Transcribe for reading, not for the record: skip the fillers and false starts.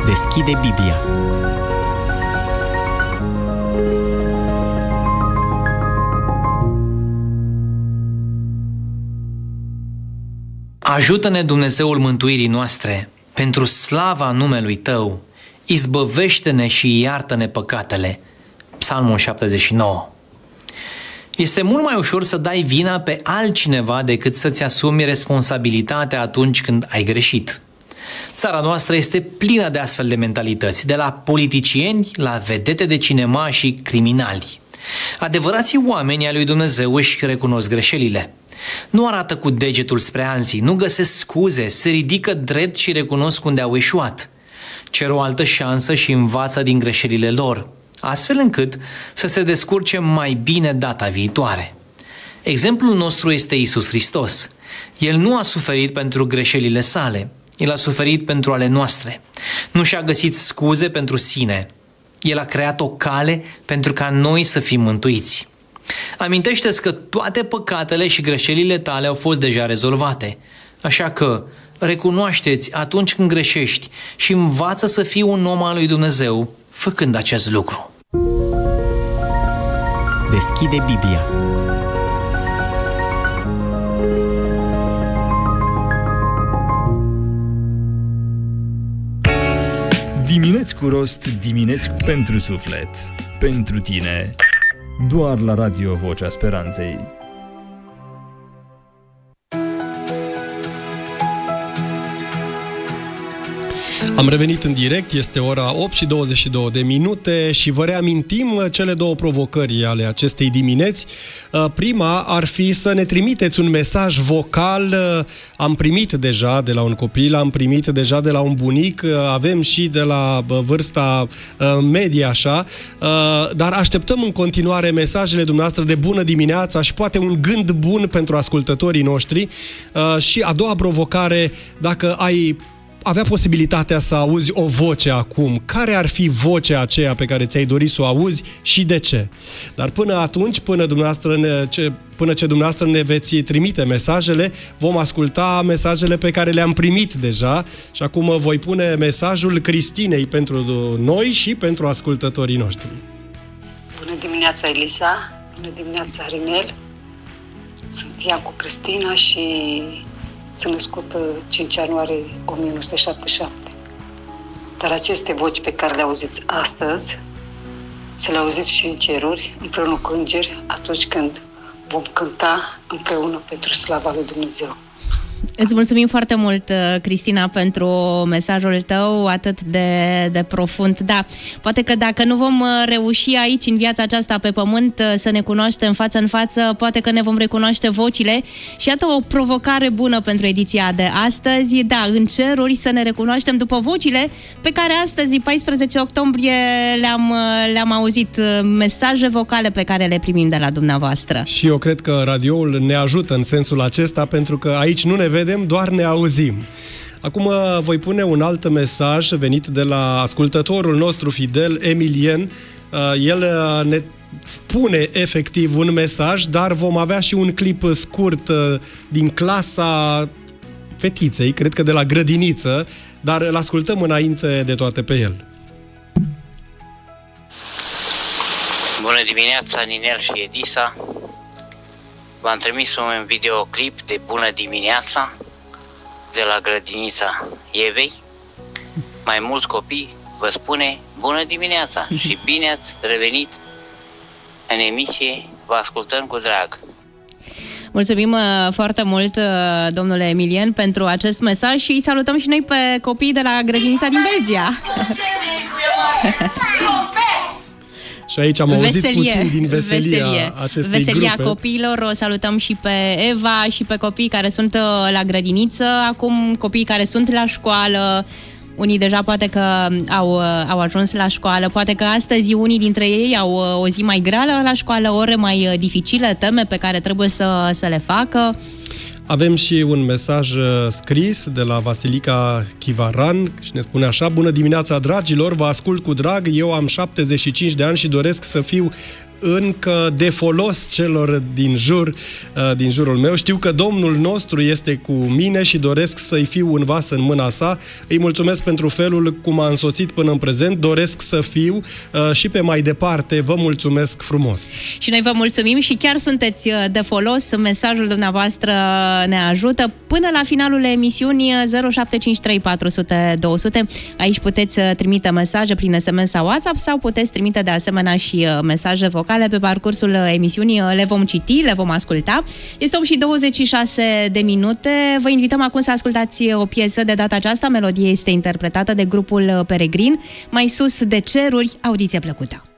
Deschide Biblia. Ajută-ne, Dumnezeul mântuirii noastre, pentru slava numelui Tău, izbăvește-ne și iartă-ne păcatele. Psalmul 79. Este mult mai ușor să dai vina pe altcineva decât să-ți asumi responsabilitatea atunci când ai greșit. Țara noastră este plină de astfel de mentalități, de la politicieni la vedete de cinema și criminali. Adevărații oameni ai lui Dumnezeu își recunosc greșelile. Nu arată cu degetul spre alții, nu găsesc scuze, se ridică drept și recunosc unde au eșuat. Cer o altă șansă și învață din greșelile lor, astfel încât să se descurce mai bine data viitoare. Exemplul nostru este Iisus Hristos. El nu a suferit pentru greșelile sale, El a suferit pentru ale noastre. Nu și-a găsit scuze pentru sine. El a creat o cale pentru ca noi să fim mântuiți. Amintește-ți că toate păcatele și greșelile tale au fost deja rezolvate. Așa că recunoaște-ți atunci când greșești și învață să fii un om al lui Dumnezeu făcând acest lucru. Deschide Biblia. Dimineți cu rost, dimineți pentru suflet. Pentru tine, doar la Radio Vocea Speranței. Am revenit în direct, este ora 8:22 și vă reamintim cele două provocări ale acestei dimineți. Prima ar fi să ne trimiteți un mesaj vocal. Am primit deja de la un copil, am primit deja de la un bunic, avem și de la vârsta medie așa, dar așteptăm în continuare mesajele dumneavoastră de bună dimineața și poate un gând bun pentru ascultătorii noștri. Și a doua provocare, dacă ai avea posibilitatea să auzi o voce acum, care ar fi vocea aceea pe care ți-ai dorit să o auzi și de ce? Dar până atunci, până ce dumneavoastră ne veți trimite mesajele, vom asculta mesajele pe care le-am primit deja și acum voi pune mesajul Cristinei pentru noi și pentru ascultătorii noștri. Bună dimineața, Elisa! Bună dimineața, Rinel! Sunt Ian cu Cristina și sunt născută 5 ianuarie 1977. Dar aceste voci pe care le auziți astăzi, să le auziți și în ceruri, împreună cu îngeri, atunci când vom cânta împreună pentru slava lui Dumnezeu. Îți mulțumim foarte mult, Cristina, pentru mesajul tău atât de profund. Da, poate că dacă nu vom reuși aici, în viața aceasta pe pământ, să ne cunoaștem față în față, poate că ne vom recunoaște vocile. Și iată o provocare bună pentru ediția de astăzi. Da, în ceruri să ne recunoaștem după vocile pe care astăzi, 14 octombrie, le-am auzit, mesaje vocale pe care le primim de la dumneavoastră. Și eu cred că radioul ne ajută în sensul acesta, pentru că aici nu ne vedem, doar ne auzim. Acum voi pune un alt mesaj venit de la ascultătorul nostru fidel, Emilien. El ne spune efectiv un mesaj, dar vom avea și un clip scurt din clasa fetiței, cred că de la grădiniță, dar îl ascultăm înainte de toate pe el. Bună dimineața, Ninel și Edisa! V-am trimis un videoclip de bună dimineața de la grădinița Evei. Mai mulți copii vă spune bună dimineața și bine ați revenit în emisie, vă ascultăm cu drag. Mulțumim foarte mult, domnule Emilien, pentru acest mesaj și îi salutăm și noi pe copiii de la grădinița din Belgia. Și aici am auzit puțin din veselia acestei grupe. Copiilor. O salutăm și pe Eva și pe copiii care sunt la grădiniță, acum copiii care sunt la școală. Unii deja poate că au ajuns la școală, poate că astăzi unii dintre ei au o zi mai grea la școală, ore mai dificile, teme pe care trebuie să le facă. Avem și un mesaj scris de la Vasilica Chivaran și ne spune așa: bună dimineața, dragilor, vă ascult cu drag, eu am 75 de ani și doresc să fiu încă de folos celor din jurul meu. Știu că Domnul nostru este cu mine și doresc să-i fiu un vas în mâna sa. Îi mulțumesc pentru felul cum a însoțit până în prezent. Doresc să fiu și pe mai departe. Vă mulțumesc frumos! Și noi vă mulțumim și chiar sunteți de folos. Mesajul dumneavoastră ne ajută. Până la finalul emisiunii 0753 400 200. Aici puteți trimite mesaje prin SMS sau WhatsApp sau puteți trimite de asemenea și mesaje vocale pe parcursul emisiunii. Le vom citi, le vom asculta. Este 8 și 26 de minute. Vă invităm acum să ascultați o piesă. De data aceasta, melodie este interpretată de grupul Peregrin. Mai sus de ceruri, audiție plăcută.